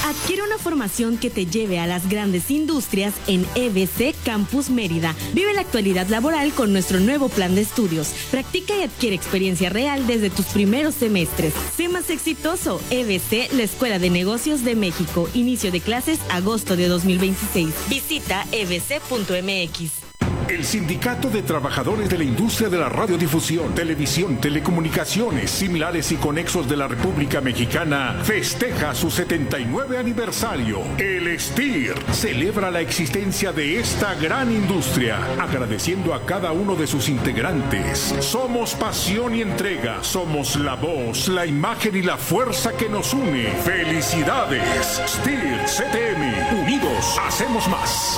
Adquiere una formación que te lleve a las grandes industrias en EBC Campus Mérida. Vive la actualidad laboral con nuestro nuevo plan de estudios. Practica y adquiere experiencia real desde tus primeros semestres. Sé más exitoso. EBC, la Escuela de Negocios de México. Inicio de clases agosto de 2026. Visita ebc.mx. El Sindicato de Trabajadores de la Industria de la Radiodifusión, Televisión, Telecomunicaciones, Similares y Conexos de la República Mexicana festeja su 79 aniversario. El STIR celebra la existencia de esta gran industria, agradeciendo a cada uno de sus integrantes. Somos pasión y entrega, somos la voz, la imagen y la fuerza que nos une. ¡Felicidades! STIR CTM, unidos hacemos más.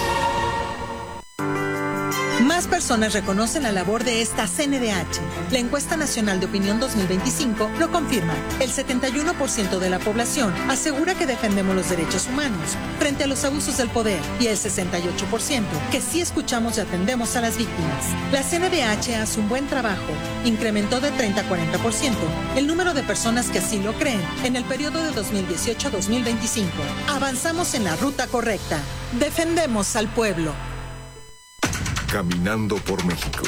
Más personas reconocen la labor de esta CNDH. La encuesta nacional de opinión 2025 lo confirma. El 71% de la población asegura que defendemos los derechos humanos frente a los abusos del poder y el 68% que sí escuchamos y atendemos a las víctimas. La CNDH hace un buen trabajo. Incrementó de 30 a 40% el número de personas que así lo creen en el periodo de 2018 a 2025. Avanzamos en la ruta correcta. Defendemos al pueblo. Caminando por México.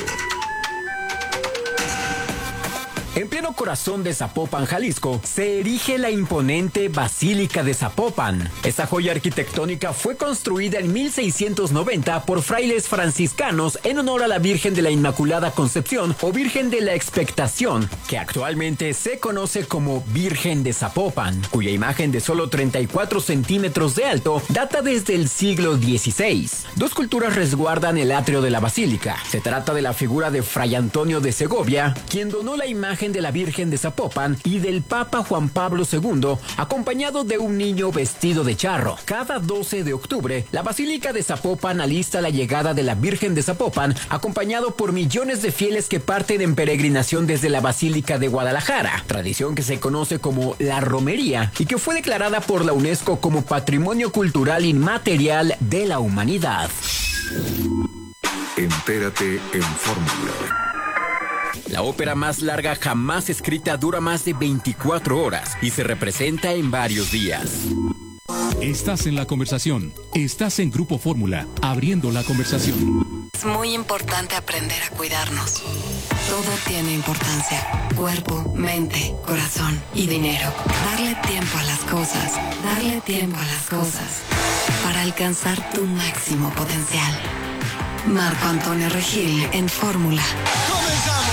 En pleno corazón de Zapopan, Jalisco, se erige la imponente Basílica de Zapopan. Esta joya arquitectónica fue construida en 1690 por frailes franciscanos en honor a la Virgen de la Inmaculada Concepción o Virgen de la Expectación, que actualmente se conoce como Virgen de Zapopan, cuya imagen de solo 34 centímetros de alto data desde el siglo XVI. Dos culturas resguardan el atrio de la basílica. Se trata de la figura de Fray Antonio de Segovia, quien donó la imagen de la Virgen de Zapopan, y del Papa Juan Pablo II, acompañado de un niño vestido de charro. Cada 12 de octubre, la Basílica de Zapopan alista la llegada de la Virgen de Zapopan, acompañado por millones de fieles que parten en peregrinación desde la Basílica de Guadalajara, tradición que se conoce como la romería y que fue declarada por la UNESCO como Patrimonio Cultural Inmaterial de la Humanidad. Entérate en Fórmula. La ópera más larga jamás escrita dura más de 24 horas y se representa en varios días. Estás en la conversación. Estás en Grupo Fórmula, abriendo la conversación. Es muy importante aprender a cuidarnos. Todo tiene importancia. Cuerpo, mente, corazón y dinero. Darle tiempo a las cosas. Darle tiempo a las cosas. Para alcanzar tu máximo potencial. Marco Antonio Regil en Fórmula. ¡Comenzamos!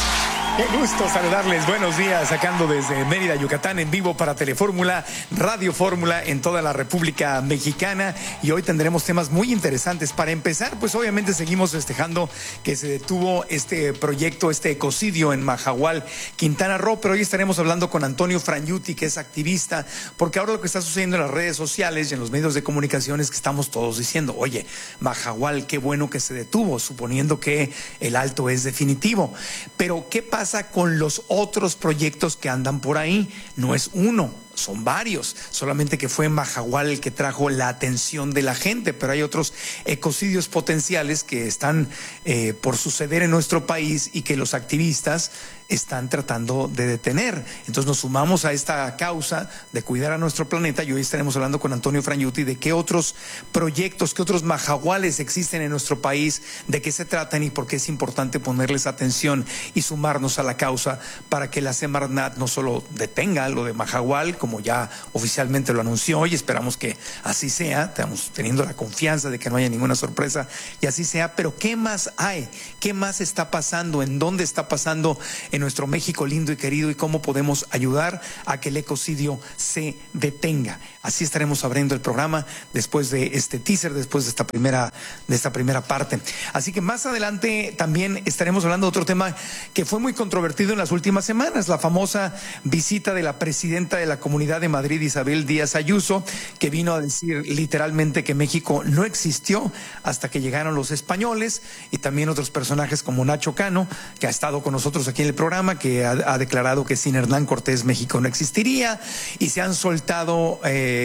Qué gusto saludarles, buenos días, sacando desde Mérida, Yucatán, en vivo para Telefórmula, Radio Fórmula en toda la República Mexicana, y hoy tendremos temas muy interesantes. Para empezar, pues obviamente seguimos festejando que se detuvo este proyecto, este ecocidio en Mahahual, Quintana Roo, pero hoy estaremos hablando con Antonio Frangiuti, que es activista, porque ahora lo que está sucediendo en las redes sociales y en los medios de comunicación es que estamos todos diciendo, oye, Mahahual, qué bueno que se detuvo, suponiendo que el alto es definitivo, pero ¿qué pasa con los otros proyectos que andan por ahí? No es uno, son varios, solamente que fue Mahahual el que trajo la atención de la gente, pero hay otros ecocidios potenciales que están por suceder en nuestro país y que los activistas están tratando de detener. Entonces nos sumamos a esta causa de cuidar a nuestro planeta, y hoy estaremos hablando con Antonio Frangiuti de qué otros proyectos, qué otros Mahahuales existen en nuestro país, de qué se tratan y por qué es importante ponerles atención y sumarnos a la causa para que la Semarnat no solo detenga lo de Mahahual, como ya oficialmente lo anunció, y esperamos que así sea, estamos teniendo la confianza de que no haya ninguna sorpresa y así sea, pero ¿qué más hay? ¿Qué más está pasando? ¿En dónde está pasando en nuestro México lindo y querido? ¿Y cómo podemos ayudar a que el ecocidio se detenga? Así estaremos abriendo el programa después de este teaser, después de esta primera parte. Así que más adelante también estaremos hablando de otro tema que fue muy controvertido en las últimas semanas, la famosa visita de la presidenta de la Comunidad de Madrid, Isabel Díaz Ayuso, que vino a decir literalmente que México no existió hasta que llegaron los españoles, y también otros personajes como Nacho Cano, que ha estado con nosotros aquí en el programa programa, que ha declarado que sin Hernán Cortés México no existiría, y se han soltado,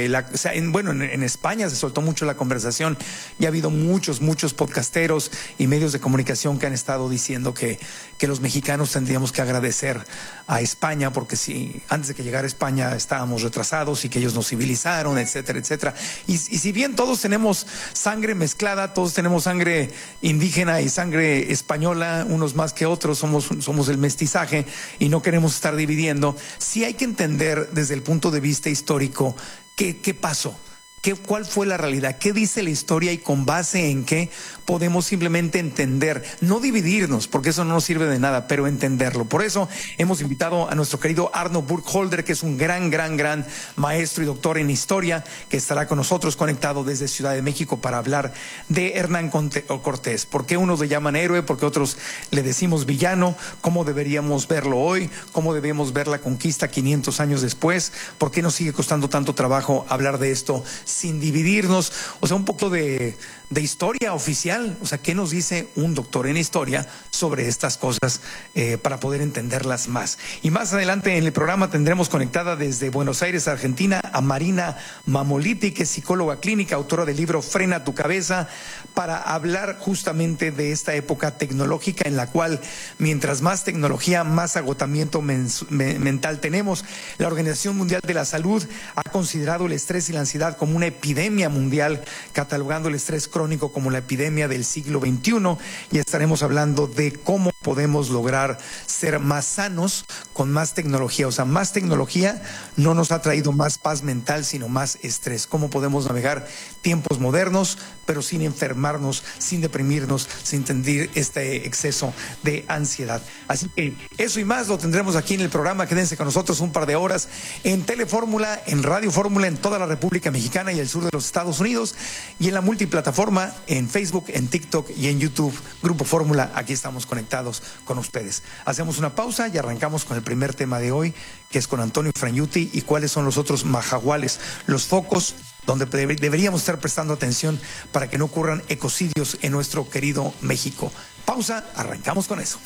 en España se soltó mucho la conversación, y ha habido muchos podcasteros y medios de comunicación que han estado diciendo que los mexicanos tendríamos que agradecer a España, porque si antes de que llegara España estábamos retrasados y que ellos nos civilizaron, etcétera, etcétera. Y si bien todos tenemos sangre mezclada, todos tenemos sangre indígena y sangre española, unos más que otros, somos el mestizaje y no queremos estar dividiendo, sí hay que entender desde el punto de vista histórico qué pasó. ¿Cuál fue la realidad? ¿Qué dice la historia y con base en qué podemos simplemente entender? No dividirnos, porque eso no nos sirve de nada, pero entenderlo. Por eso hemos invitado a nuestro querido Arno Burkholder, que es un gran maestro y doctor en historia, que estará con nosotros conectado desde Ciudad de México para hablar de Hernán Cortés. ¿Por qué unos le llaman héroe? ¿Por qué otros le decimos villano? ¿Cómo deberíamos verlo hoy? ¿Cómo debemos ver la conquista 500 años después? ¿Por qué nos sigue costando tanto trabajo hablar de esto sin dividirnos? O sea, un poco de historia oficial. O sea, ¿qué nos dice un doctor en historia sobre estas cosas para poder entenderlas más? Y más adelante en el programa tendremos conectada desde Buenos Aires, Argentina, a Marina Mamoliti, que es psicóloga clínica, autora del libro Frena tu cabeza, para hablar justamente de esta época tecnológica en la cual mientras más tecnología, más agotamiento mental tenemos. La Organización Mundial de la Salud ha considerado el estrés y la ansiedad como una epidemia mundial, catalogando el estrés crónico como la epidemia del siglo XXI, y estaremos hablando de cómo podemos lograr ser más sanos con más tecnología. O sea, más tecnología no nos ha traído más paz mental, sino más estrés. Cómo podemos navegar tiempos modernos, pero sin enfermarnos, sin deprimirnos, sin tener este exceso de ansiedad. Así que eso y más lo tendremos aquí en el programa. Quédense con nosotros un par de horas en Telefórmula, en Radio Fórmula, en toda la República Mexicana y el sur de los Estados Unidos, y en la multiplataforma, en Facebook, en TikTok y en YouTube. Grupo Fórmula, aquí estamos conectados con ustedes. Hacemos una pausa y arrancamos con el primer tema de hoy, que es con Antonio Franiuti, y cuáles son los otros majahuales, los focos donde deberíamos estar prestando atención para que no ocurran ecocidios en nuestro querido México. Pausa, arrancamos con eso.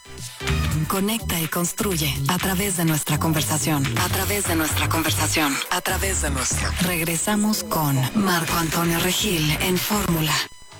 Conecta y construye a través de nuestra conversación. A través de nuestra conversación. A través de nuestra. Regresamos con Marco Antonio Regil en Fórmula.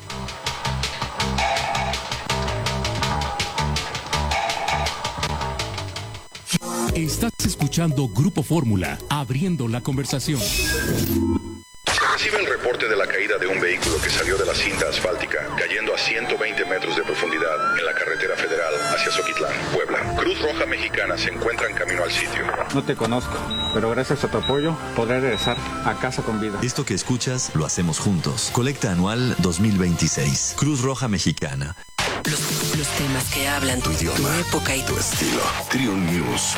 Estás escuchando Grupo Fórmula, abriendo la conversación. Se recibe el reporte de la caída de un vehículo que salió de la cinta asfáltica, cayendo a 120 metros de profundidad en la carretera federal hacia Zoquitlán, Puebla. Cruz Roja Mexicana se encuentra en camino al sitio. No te conozco, pero gracias a tu apoyo podré regresar a casa con vida. Esto que escuchas lo hacemos juntos. Colecta Anual 2026. Cruz Roja Mexicana. Los temas que hablan tu idioma, tu época y tu estilo. Triun News.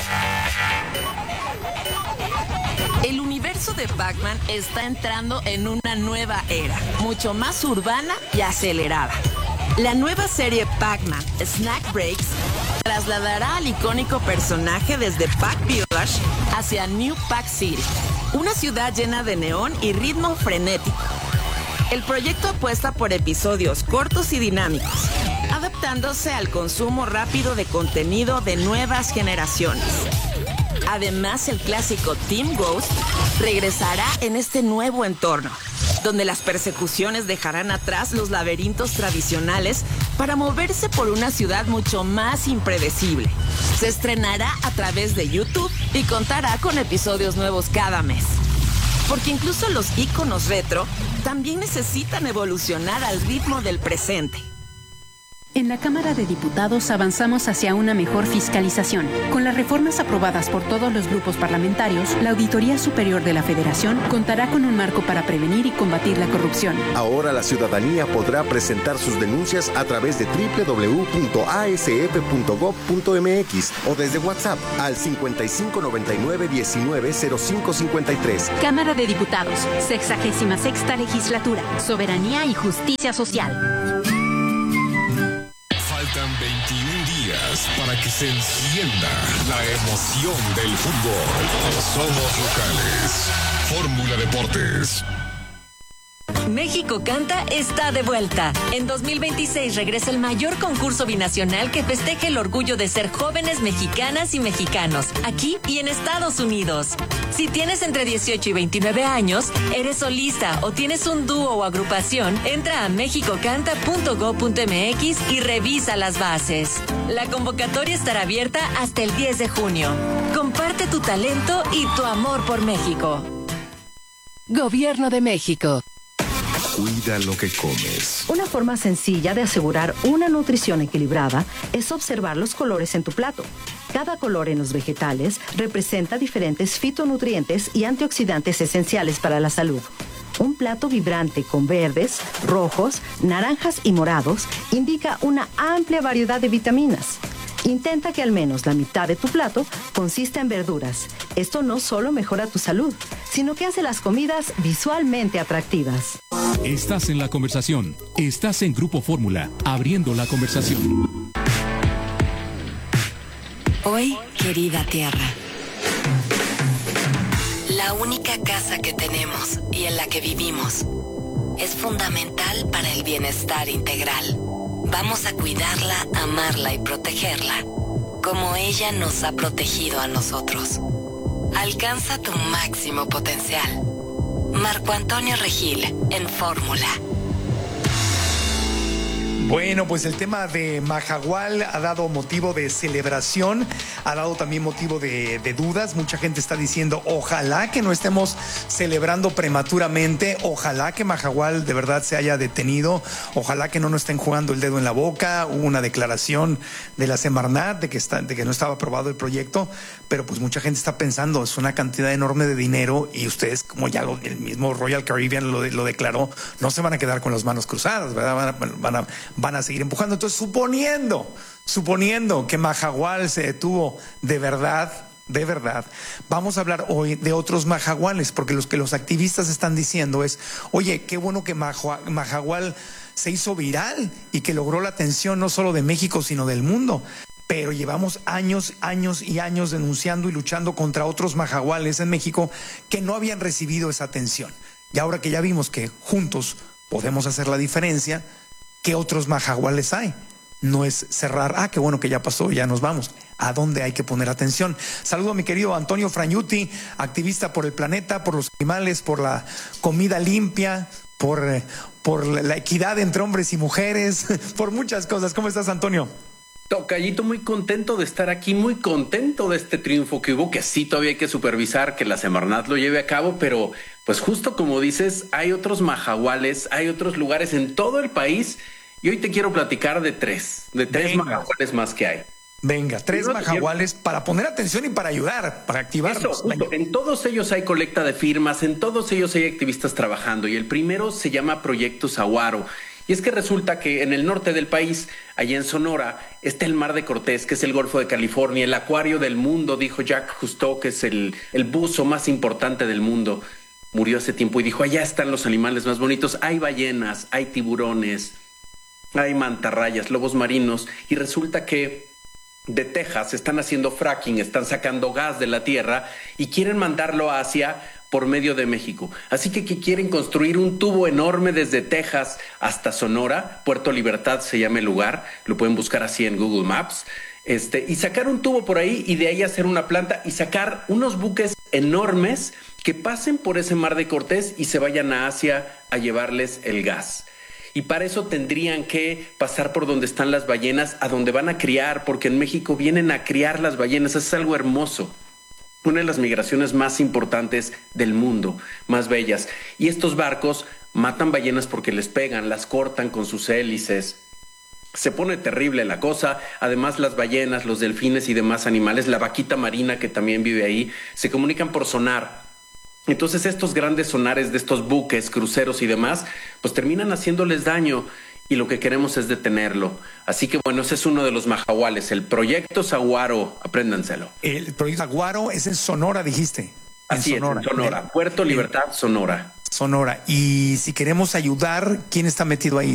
El universo de Pac-Man está entrando en una nueva era, mucho más urbana y acelerada. La nueva serie Pac-Man Snack Breaks trasladará al icónico personaje desde Pac Village hacia New Pac City, una ciudad llena de neón y ritmo frenético. El proyecto apuesta por episodios cortos y dinámicos, adaptándose al consumo rápido de contenido de nuevas generaciones. Además, el clásico Team Ghost regresará en este nuevo entorno, donde las persecuciones dejarán atrás los laberintos tradicionales para moverse por una ciudad mucho más impredecible. Se estrenará a través de YouTube y contará con episodios nuevos cada mes. Porque incluso los íconos retro también necesitan evolucionar al ritmo del presente. En la Cámara de Diputados avanzamos hacia una mejor fiscalización. Con las reformas aprobadas por todos los grupos parlamentarios, la Auditoría Superior de la Federación contará con un marco para prevenir y combatir la corrupción. Ahora la ciudadanía podrá presentar sus denuncias a través de www.asf.gov.mx o desde WhatsApp al 5599-190553. Cámara de Diputados, 66ª Legislatura, Soberanía y Justicia Social. Faltan 21 días para que se encienda la emoción del fútbol. Somos locales. Fórmula Deportes. México Canta está de vuelta. En 2026 regresa el mayor concurso binacional que festeja el orgullo de ser jóvenes mexicanas y mexicanos, aquí y en Estados Unidos. Si tienes entre 18 y 29 años, eres solista o tienes un dúo o agrupación, entra a mexicocanta.go.mx y revisa las bases. La convocatoria estará abierta hasta el 10 de junio. Comparte tu talento y tu amor por México. Gobierno de México. Cuida lo que comes. Una forma sencilla de asegurar una nutrición equilibrada es observar los colores en tu plato. Cada color en los vegetales representa diferentes fitonutrientes y antioxidantes esenciales para la salud. Un plato vibrante con verdes, rojos, naranjas y morados indica una amplia variedad de vitaminas. Intenta que al menos la mitad de tu plato consista en verduras. Esto no solo mejora tu salud, sino que hace las comidas visualmente atractivas. Estás en la conversación. Estás en Grupo Fórmula, abriendo la conversación. Hoy, querida Tierra, la única casa que tenemos y en la que vivimos es fundamental para el bienestar integral. Vamos a cuidarla, amarla y protegerla, como ella nos ha protegido a nosotros. Alcanza tu máximo potencial. Marco Antonio Regil, en Fórmula. Bueno, pues el tema de Mahahual ha dado motivo de celebración, ha dado también motivo de dudas. Mucha gente está diciendo, ojalá que no estemos celebrando prematuramente, ojalá que Mahahual de verdad se haya detenido, ojalá que no nos estén jugando el dedo en la boca. Hubo una declaración de la Semarnat de que no estaba aprobado el proyecto, pero pues mucha gente está pensando, es una cantidad enorme de dinero y ustedes, como ya el mismo Royal Caribbean lo declaró, no se van a quedar con las manos cruzadas, ¿verdad? Van a seguir empujando. Entonces, suponiendo que Mahahual se detuvo de verdad, vamos a hablar hoy de otros Mahahuales, porque lo que los activistas están diciendo es, oye, qué bueno que Mahahual se hizo viral y que logró la atención no solo de México, sino del mundo. Pero llevamos años y años denunciando y luchando contra otros Mahahuales en México que no habían recibido esa atención. Y ahora que ya vimos que juntos podemos hacer la diferencia, ¿qué otros Mahahuales hay? No es cerrar, qué bueno que ya pasó, ya nos vamos. ¿A dónde hay que poner atención? Saludo a mi querido Antonio Fragnuti, activista por el planeta, por los animales, por la comida limpia, por la equidad entre hombres y mujeres, por muchas cosas. ¿Cómo estás, Antonio? Tocayito, muy contento de estar aquí, muy contento de este triunfo que hubo, que sí todavía hay que supervisar que la Semarnat lo lleve a cabo, pero pues justo como dices, hay otros Mahahuales, hay otros lugares en todo el país y hoy te quiero platicar de tres Mahahuales más que hay. Venga, tres Mahahuales para poner atención y para ayudar, para activarnos. Justo, en todos ellos hay colecta de firmas, en todos ellos hay activistas trabajando y el primero se llama Proyecto Saguaro. Y es que resulta que en el norte del país, allá en Sonora, está el Mar de Cortés, que es el Golfo de California, el acuario del mundo, dijo Jacques Cousteau, que es el buzo más importante del mundo. Murió hace tiempo y dijo, allá están los animales más bonitos. Hay ballenas, hay tiburones, hay mantarrayas, lobos marinos. Y resulta que de Texas están haciendo fracking, están sacando gas de la tierra y quieren mandarlo a Asia por medio de México. Así que quieren construir un tubo enorme desde Texas hasta Sonora, Puerto Libertad se llama el lugar, lo pueden buscar así en Google Maps, y sacar un tubo por ahí y de ahí hacer una planta y sacar unos buques enormes que pasen por ese Mar de Cortés y se vayan a Asia a llevarles el gas. Y para eso tendrían que pasar por donde están las ballenas, a donde van a criar, porque en México vienen a criar las ballenas, es algo hermoso. Una de las migraciones más importantes del mundo, más bellas. Y estos barcos matan ballenas porque les pegan, las cortan con sus hélices. Se pone terrible la cosa. Además, las ballenas, los delfines y demás animales, la vaquita marina que también vive ahí, se comunican por sonar. Entonces estos grandes sonares de estos buques, cruceros y demás, pues terminan haciéndoles daño. Y lo que queremos es detenerlo. Así que bueno, ese es uno de los Mahahuales, el Proyecto Saguaro, apréndanselo. El Proyecto Saguaro es en Sonora, dijiste. Así es, en Sonora. Puerto Libertad, Sonora. Sonora. Y si queremos ayudar, ¿quién está metido ahí?